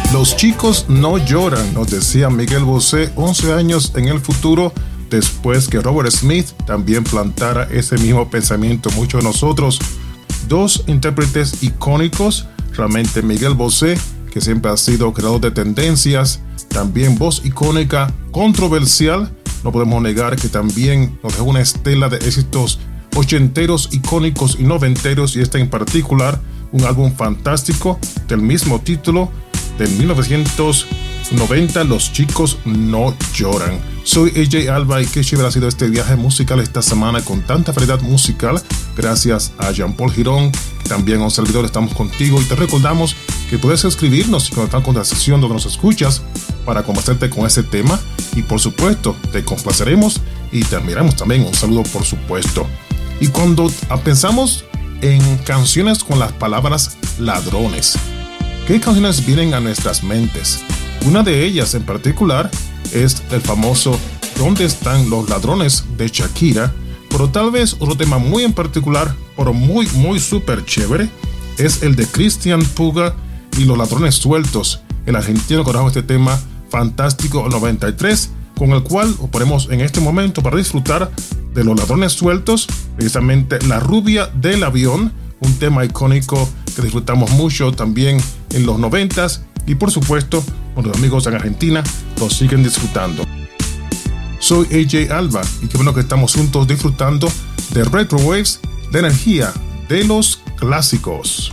Los chicos no lloran, nos decía Miguel Bosé 11 años en el futuro, después que Robert Smith también plantara ese mismo pensamiento en muchos de nosotros. Dos intérpretes icónicos, realmente Miguel Bosé, que siempre ha sido creador de tendencias, también voz icónica, controversial, no podemos negar que también nos dejó una estela de éxitos ochenteros, icónicos y noventeros, y este en particular, un álbum fantástico del mismo título, del 1990, Los chicos no lloran. Soy AJ Alba y qué chévere ha sido este viaje musical esta semana con tanta variedad musical, gracias a Jean-Paul Girón, que también un servidor estamos contigo, y te recordamos que puedes escribirnos y conectar con la sección donde nos escuchas para complacerte con ese tema, y por supuesto te complaceremos y te admiramos también. Un saludo por supuesto. Y cuando pensamos en canciones con las palabras ladrones, ¿qué canciones vienen a nuestras mentes? Una de ellas en particular es el famoso ¿Dónde están los ladrones? De Shakira, pero tal vez otro tema muy en particular, pero muy súper chévere, es el de Cristian Puga y Los ladrones sueltos, el argentino que trajo este tema fantástico 93, con el cual os ponemos en este momento para disfrutar de Los ladrones sueltos, precisamente La rubia del avión, un tema icónico que disfrutamos mucho también en los 90s, y por supuesto nuestros amigos en Argentina lo siguen disfrutando. Soy AJ Alba y qué bueno que estamos juntos disfrutando de Retro Waves, de energía de los clásicos.